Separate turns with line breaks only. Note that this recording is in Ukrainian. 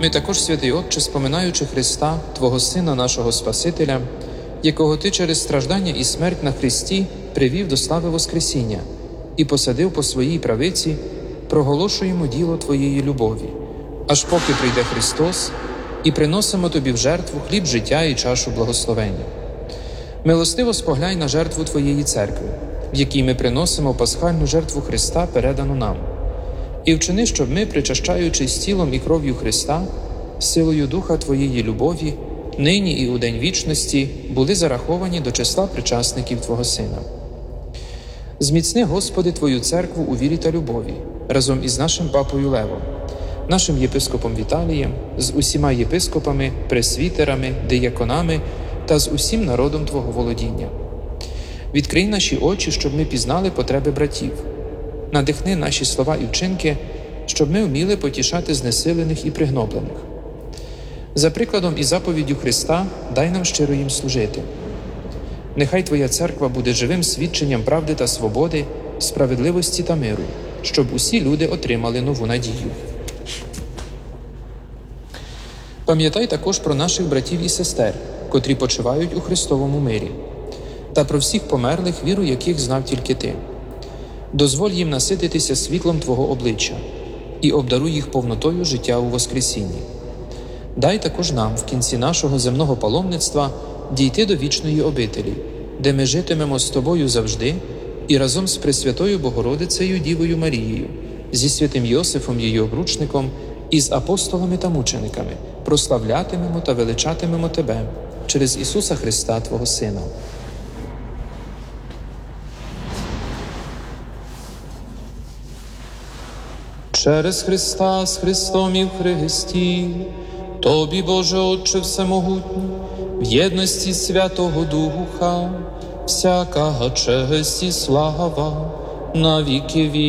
Ми також, святий Отче, споминаючи Христа, Твого Сина, нашого Спасителя, якого Ти через страждання і смерть на Христі привів до слави Воскресіння і посадив по своїй правиці, проголошуємо діло Твоєї любові, аж поки прийде Христос, і приносимо Тобі в жертву хліб життя і чашу благословення. Милостиво споглянь на жертву Твоєї церкви, в якій ми приносимо пасхальну жертву Христа, передану нам, і вчини, щоб ми, причащаючись тілом і кров'ю Христа, силою Духа Твоєї любові, нині і у день вічності були зараховані до числа причасників Твого Сина. Зміцни, Господи, Твою церкву у вірі та любові, разом із нашим папою Левом, нашим єпископом Віталієм, з усіма єпископами, пресвітерами, дияконами та з усім народом Твого володіння. Відкрий наші очі, щоб ми пізнали потреби братів. Надихни наші слова і вчинки, щоб ми вміли потішати знесилених і пригноблених. За прикладом і заповіддю Христа дай нам щиро їм служити. Нехай Твоя церква буде живим свідченням правди та свободи, справедливості та миру, щоб усі люди отримали нову надію. Пам'ятай також про наших братів і сестер, котрі почивають у Христовому мирі, та про всіх померлих, віру яких знав тільки Ти. Дозволь їм насититися світлом Твого обличчя і обдаруй їх повнотою життя у Воскресінні. Дай також нам в кінці нашого земного паломництва дійти до вічної обителі, де ми житимемо з Тобою завжди і разом з Пресвятою Богородицею Дівою Марією, зі святим Йосифом, її обручником, і з апостолами та мучениками прославлятимемо та величатимемо Тебе через Ісуса Христа, Твого Сина. Через Христа, з Христом і в Христі, Тобі, Боже Отче Всемогутній, в єдності Святого Духа, всяка честь і слава на віки віків.